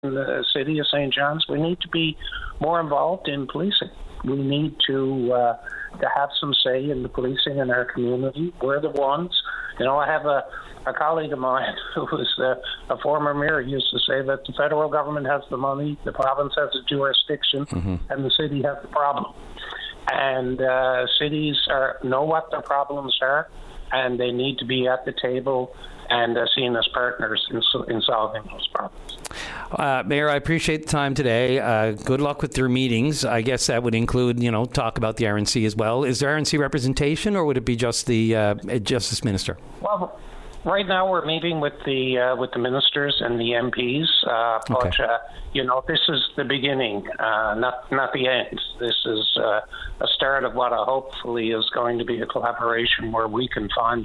the city of St. John's, we need to be more involved in policing. We need to have some say in the policing in our community. We're the ones. I have a colleague of mine who was a former mayor used to say that the federal government has the money, the province has the jurisdiction, and the city has the problem. And cities know what their problems are, and they need to be at the table and seen as partners in solving those problems. Mayor, I appreciate the time today. Good luck with your meetings. I guess that would include, talk about the RNC as well. Is there RNC representation, or would it be just the Justice Minister? Well, right now we're meeting with the ministers and the MPs, but this is the beginning, not the end. This is a start of what hopefully is going to be a collaboration where we can find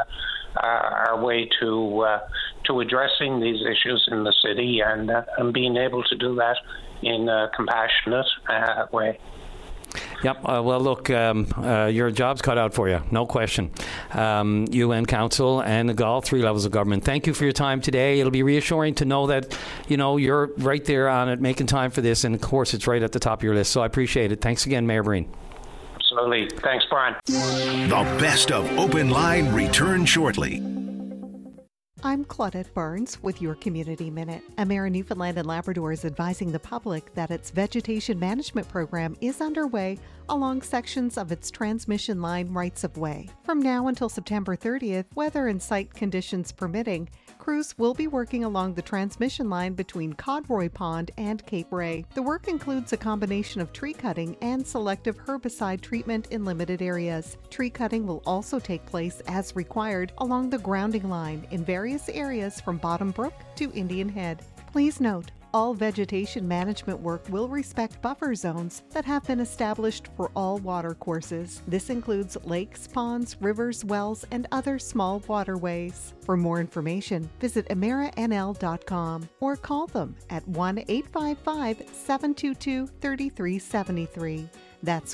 our way to addressing these issues in the city and being able to do that in a compassionate way. Yep. Well, look, your job's cut out for you, no question. You and Council and all three levels of government, thank you for your time today. It'll be reassuring to know that, you're right there on it, making time for this, and of course it's right at the top of your list. So I appreciate it. Thanks again, Mayor Breen. Absolutely. Thanks, Brian. The best of Open Line returns shortly. I'm Claudette Barnes with your Community Minute. Emera Newfoundland and Labrador is advising the public that its vegetation management program is underway along sections of its transmission line rights-of-way. From now until September 30th, weather and site conditions permitting, crews will be working along the transmission line between Codroy Pond and Cape Ray. The work includes a combination of tree cutting and selective herbicide treatment in limited areas. Tree cutting will also take place as required along the grounding line in various areas from Bottom Brook to Indian Head. Please note, all vegetation management work will respect buffer zones that have been established for all water courses. This includes lakes, ponds, rivers, wells, and other small waterways. For more information, visit emeranl.com or call them at 1-855-722-3373. That's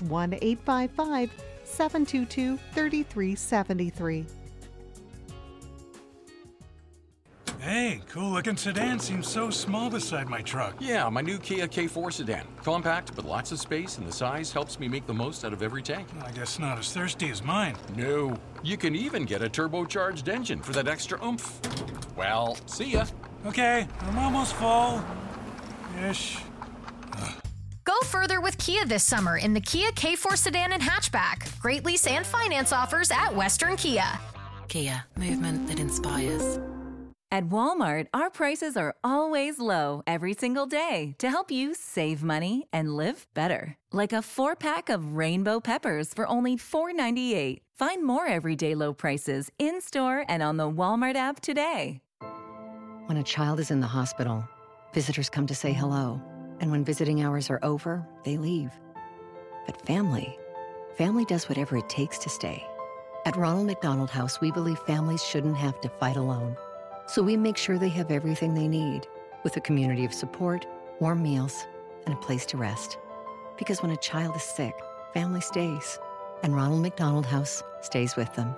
1-855-722-3373. Hey, cool-looking sedan seems so small beside my truck. Yeah, my new Kia K4 sedan. Compact, but lots of space, and the size helps me make the most out of every tank. I guess not as thirsty as mine. No. You can even get a turbocharged engine for that extra oomph. Well, see ya. Okay, I'm almost full. Ish. Go further with Kia this summer in the Kia K4 sedan and hatchback. Great lease and finance offers at Western Kia. Kia, movement that inspires. At Walmart, our prices are always low every single day to help you save money and live better. Like a 4-pack of rainbow peppers for only $4.98. Find more everyday low prices in-store and on the Walmart app today. When a child is in the hospital, visitors come to say hello. And when visiting hours are over, they leave. But family does whatever it takes to stay. At Ronald McDonald House, we believe families shouldn't have to fight alone. So we make sure they have everything they need, with a community of support, warm meals, and a place to rest. Because when a child is sick, family stays, and Ronald McDonald House stays with them.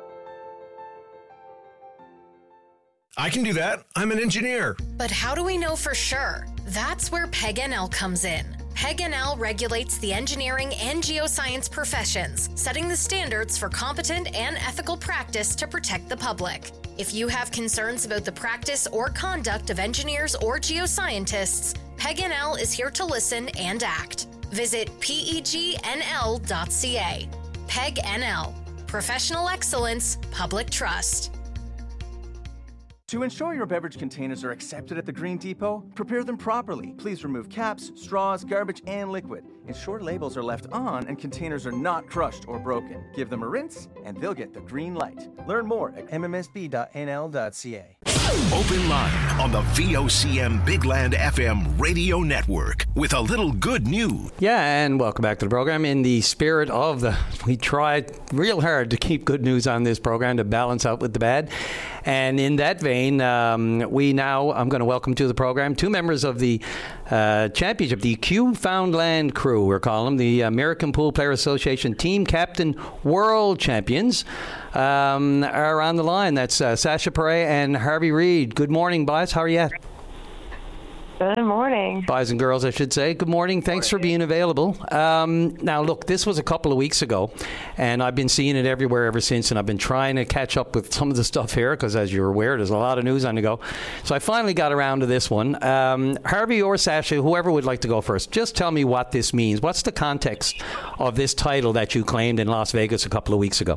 I can do that. I'm an engineer. But how do we know for sure? That's where PEG-NL comes in. PEG-NL regulates the engineering and geoscience professions, setting the standards for competent and ethical practice to protect the public. If you have concerns about the practice or conduct of engineers or geoscientists, PEG-NL is here to listen and act. Visit pegnl.ca. PEG-NL. Professional excellence, public trust. To ensure your beverage containers are accepted at the Green Depot, prepare them properly. Please remove caps, straws, garbage, and liquid. Ensure labels are left on and containers are not crushed or broken. Give them a rinse, and they'll get the green light. Learn more at mmsb.nl.ca. Open Line on the VOCM Bigland FM radio network with a little good news. Yeah, and welcome back to the program. In the spirit of we tried real hard to keep good news on this program to balance out with the bad. And in that vein, I'm going to welcome to the program two members of the championship, the Q-Foundland crew, we're calling them, the American Pool Player Association Team Captain World Champions, are on the line. That's Sasha Perret and Harvey Reid. Good morning, boys. How are you? Good morning. Boys and girls, I should say. Good morning. Thanks for being available. Now, look, this was a couple of weeks ago, and I've been seeing it everywhere ever since, and I've been trying to catch up with some of the stuff here because, as you're aware, there's a lot of news on the go. So I finally got around to this one. Harvey or Sasha, whoever would like to go first, just tell me what this means. What's the context of this title that you claimed in Las Vegas a couple of weeks ago?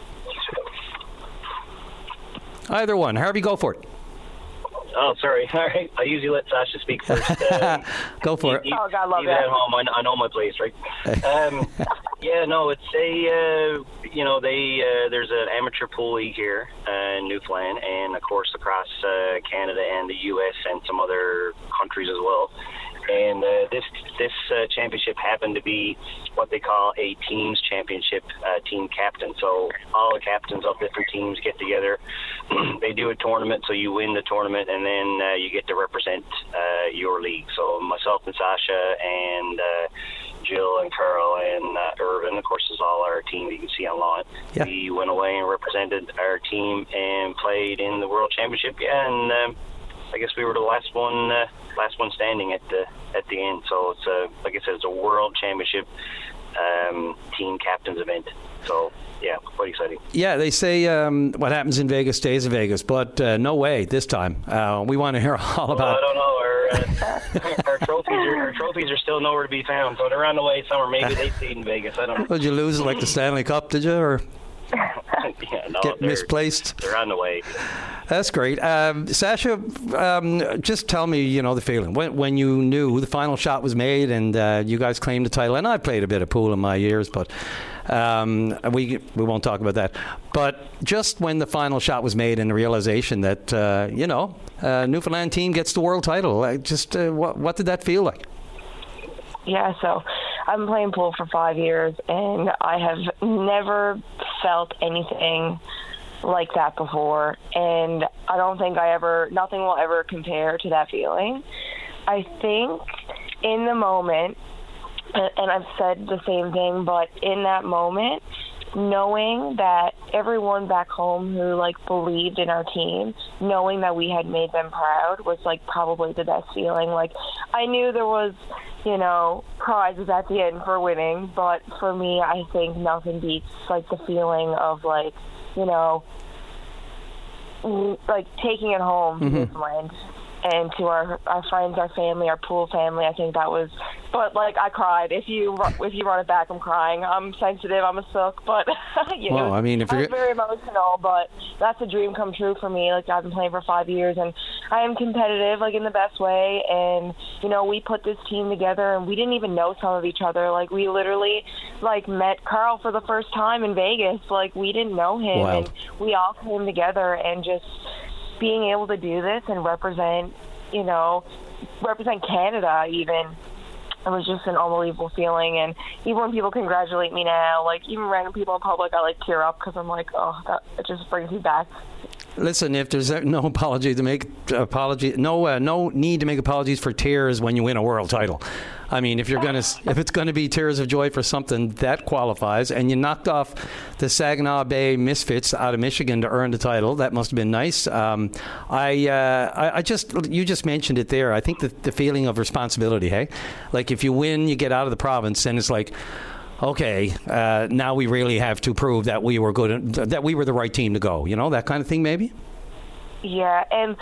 Either one. Harvey, go for it. Oh, sorry. All right. I usually let Sasha speak first. Go for it. Oh, God, love that. At home, I know my place, right? Yeah, no, it's there's an amateur pool league here in Newfoundland, and of course across Canada and the U.S. and some other countries as well. And this championship happened to be what they call a teams championship, team captain. So all the captains of different teams get together. They do a tournament, so you win the tournament, and then you get to represent your league. So myself and Sasha and Jill and Carl and Irvin, of course, is all our team that you can see online. Yep. We went away and represented our team and played in the World Championship. Yeah, and I guess we were the last one standing at the end. So it's like I said, it's a World Championship team captains event. So yeah, quite exciting. Yeah, they say what happens in Vegas stays in Vegas, but no way this time. We want to hear all about. I don't know. Our trophies are still nowhere to be found. So they're on the way somewhere. Maybe they stayed in Vegas. I don't know. Did you lose like the Stanley Cup? Did you or? Yeah, no, get misplaced? They're on the way. That's great. Sasha, just tell me, the feeling. When you knew the final shot was made and you guys claimed the title, and I played a bit of pool in my years, but we won't talk about that. But just when the final shot was made and the realization that, Newfoundland team gets the world title, what did that feel like? Yeah, so I've been playing pool for 5 years, and I have never felt anything like that before. And I don't think nothing will ever compare to that feeling. I think in the moment, and I've said the same thing, but in that moment, knowing that everyone back home who believed in our team, knowing that we had made them proud was probably the best feeling. I knew there was, prizes at the end for winning, but for me, I think nothing beats the feeling of taking it home to Newfoundland and to our friends, our family, our pool family. I think that was, but I cried. If you run it back, I'm crying. I'm sensitive. I'm a sook, but well, I mean, if you're very emotional, but that's a dream come true for me. I've been playing for 5 years, and I am competitive, in the best way. And we put this team together, and we didn't even know some of each other. We literally met Carl for the first time in Vegas. We didn't know him, wow. And we all came together and just being able to do this and represent Canada even. It was just an unbelievable feeling, and even when people congratulate me now, even random people in public, I tear up because I'm it just brings me back. Listen, if there's no apology to make no need to make apologies for tears when you win a world title. I mean, if it's gonna be tears of joy for something that qualifies, and you knocked off the Saginaw Bay Misfits out of Michigan to earn the title, that must have been nice. You just mentioned it there. I think the feeling of responsibility. Hey, if you win, you get out of the province, and it's okay, now we really have to prove that we were good, that we were the right team to go. That kind of thing, maybe. Yeah, and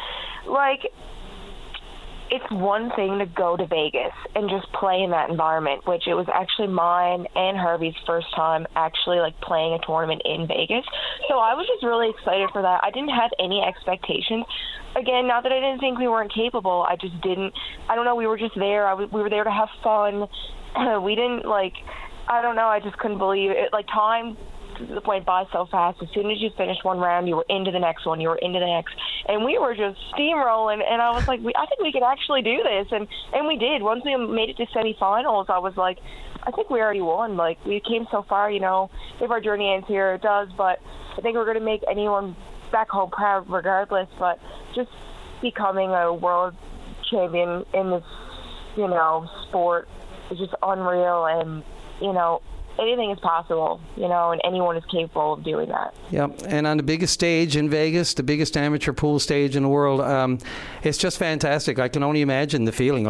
it's one thing to go to Vegas and just play in that environment, which it was actually mine and Harvey's first time actually playing a tournament in Vegas. So I was just really excited for that. I didn't have any expectations. Again, not that I didn't think we weren't capable. I just didn't. I don't know. We were just there. We were there to have fun. We didn't I don't know. I just couldn't believe it. Time went by so fast. As soon as you finished one round, you were into the next one. You were into the next. And we were just steamrolling. And I was I think we could actually do this. And we did. Once we made it to semifinals, I was I think we already won. We came so far, if our journey ends here, it does. But I think we're going to make anyone back home proud regardless. But just becoming a world champion in this, sport is just unreal. And, anything is possible, and anyone is capable of doing that. Yep, and on the biggest stage in Vegas, the biggest amateur pool stage in the world, it's just fantastic. I can only imagine the feeling